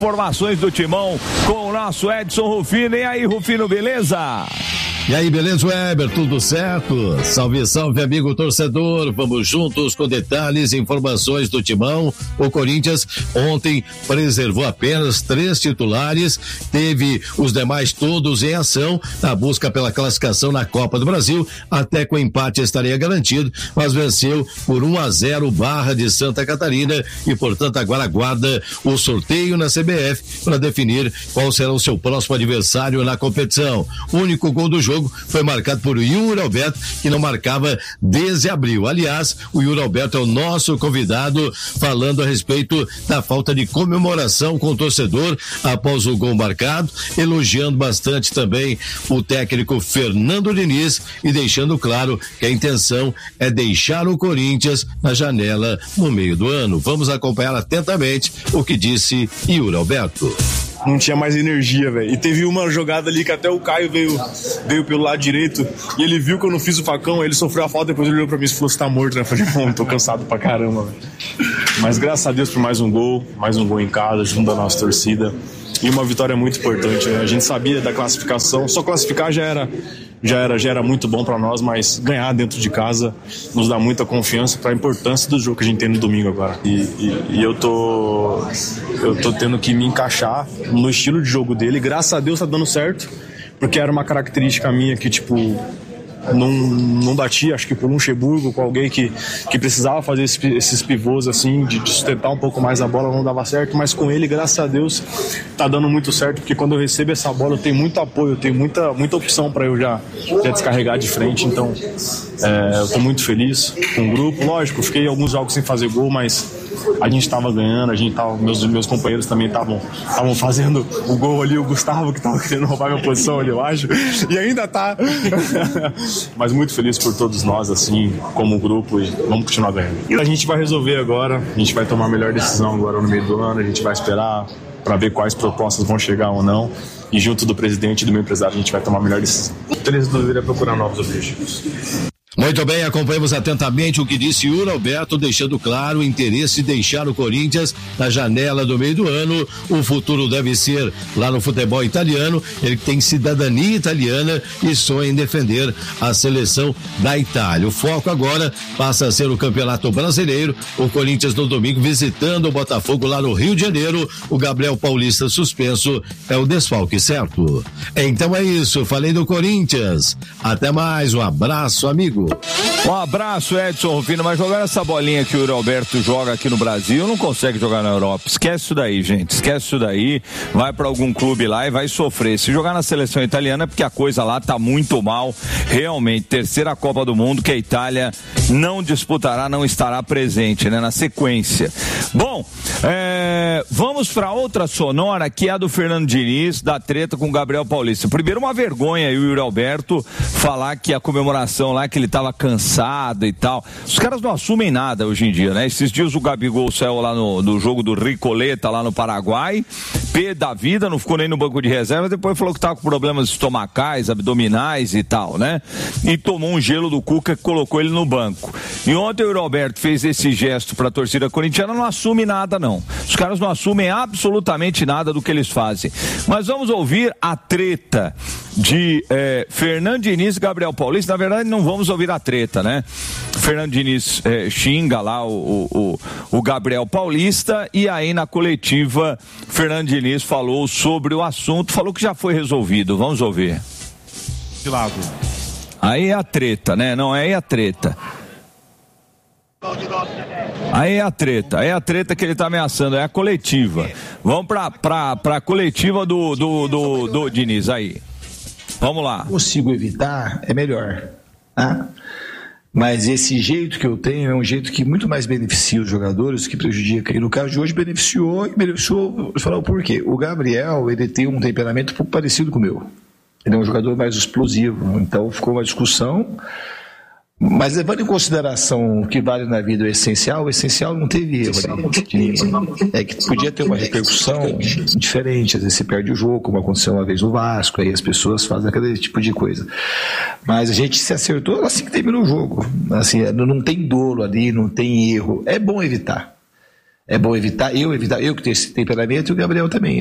Informações do Timão com o nosso Edson Rufino. E aí, Rufino, beleza? E aí, beleza, Weber? Tudo certo? Salve, salve, amigo torcedor. Vamos juntos com detalhes e informações do Timão. O Corinthians ontem preservou apenas 3 titulares, teve os demais todos em ação na busca pela classificação na Copa do Brasil. Até com o empate estaria garantido, mas venceu por 1-0 o Barra de Santa Catarina e, portanto, agora aguarda o sorteio na CBF para definir qual será o seu próximo adversário na competição. O único gol do jogo foi marcado por Yuri Alberto, que não marcava desde abril. Aliás, o Yuri Alberto é o nosso convidado, falando a respeito da falta de comemoração com o torcedor após o gol marcado, elogiando bastante também o técnico Fernando Diniz e deixando claro que a intenção é deixar o Corinthians na janela no meio do ano. Vamos acompanhar atentamente o que disse Yuri Alberto. Não tinha mais energia, velho. E teve uma jogada ali que até o Caio veio pelo lado direito e ele viu que eu não fiz o facão, ele sofreu a falta, depois ele olhou pra mim e falou: você tá morto, né? Eu falei: não, tô cansado pra caramba, velho. Mas graças a Deus por mais um gol em casa, junto da nossa torcida. E uma vitória muito importante, né? A gente sabia da classificação, só classificar já era muito bom para nós, mas ganhar dentro de casa nos dá muita confiança para a importância do jogo que a gente tem no domingo agora. E eu tô tendo que me encaixar no estilo de jogo dele. Graças a Deus tá dando certo, porque era uma característica minha que, tipo, não batia, acho que por Luxemburgo, com alguém que precisava fazer esses pivôs assim, de sustentar um pouco mais a bola, não dava certo, mas com ele, graças a Deus, tá dando muito certo, porque quando eu recebo essa bola eu tenho muito apoio, eu tenho muita opção para eu já descarregar de frente, então eu tô muito feliz com o grupo. Lógico, fiquei alguns jogos sem fazer gol, mas a gente tava ganhando, meus companheiros também estavam fazendo o gol ali, o Gustavo que tava querendo roubar minha posição ali, eu acho, e ainda tá. Mas muito feliz por todos nós, assim, como grupo, e vamos continuar ganhando. E a gente vai resolver agora, a gente vai tomar a melhor decisão agora no meio do ano, a gente vai esperar para ver quais propostas vão chegar ou não, e junto do presidente e do meu empresário a gente vai tomar a melhor decisão. Eles deveriam procurar novos objetivos. Muito bem, acompanhamos atentamente o que disse Yuri Alberto, deixando claro o interesse de deixar o Corinthians na janela do meio do ano. O futuro deve ser lá no futebol italiano. Ele tem cidadania italiana e sonha em defender a seleção da Itália. O foco agora passa a ser o Campeonato Brasileiro. O Corinthians no domingo visitando o Botafogo lá no Rio de Janeiro. O Gabriel Paulista suspenso é o desfalque, certo? Então é isso, falei do Corinthians. Até mais, um abraço, amigo. Um abraço, Edson Rufino, mas jogar essa bolinha que o Yuri Alberto joga aqui no Brasil, não consegue jogar na Europa. Esquece isso daí, gente, esquece isso daí. Vai pra algum clube lá e vai sofrer. Se jogar na seleção italiana é porque a coisa lá tá muito mal, realmente. Terceira Copa do Mundo que a Itália não disputará, não estará presente, né, na sequência. Bom, vamos pra outra sonora, que é a do Fernando Diniz, da treta com o Gabriel Paulista. Primeiro, uma vergonha aí o Yuri Alberto falar que a comemoração lá, que ele tava cansado e tal. Os caras não assumem nada hoje em dia, né? Esses dias o Gabigol saiu lá no jogo do Ricoleta, lá no Paraguai, pé da vida, não ficou nem no banco de reserva, depois falou que tava com problemas estomacais, abdominais e tal, né? E tomou um gelo do Cuca que colocou ele no banco. E ontem o Yuri Alberto fez esse gesto pra torcida corintiana, não assume nada não. Os caras não assumem absolutamente nada do que eles fazem. Mas vamos ouvir a treta de Fernando Diniz e Gabriel Paulista. Na verdade, não vamos ouvir a treta, né? Fernando Diniz xinga lá o Gabriel Paulista, e aí na coletiva Fernando Diniz falou sobre o assunto, falou que já foi resolvido. Vamos ouvir. De lado. Aí é a treta, né? Não, aí é a treta. Aí é a treta que ele tá ameaçando, é a coletiva. Vamos pra coletiva do Diniz aí. Vamos lá. Consigo evitar, é melhor, tá? Mas esse jeito que eu tenho é um jeito que muito mais beneficia os jogadores que prejudica. E no caso de hoje beneficiou, vou falar o porquê. O Gabriel, ele tem um temperamento um pouco parecido com o meu. Ele é um jogador mais explosivo, então ficou uma discussão. Mas levando em consideração o que vale na vida o essencial não teve erro ali. É que podia ter uma repercussão diferente, às vezes você perde o jogo, como aconteceu uma vez no Vasco, aí as pessoas fazem aquele tipo de coisa. Mas a gente se acertou assim que terminou o jogo. Assim, não tem dolo ali, não tem erro. É bom evitar. É bom evitar, eu que tenho esse temperamento e o Gabriel também.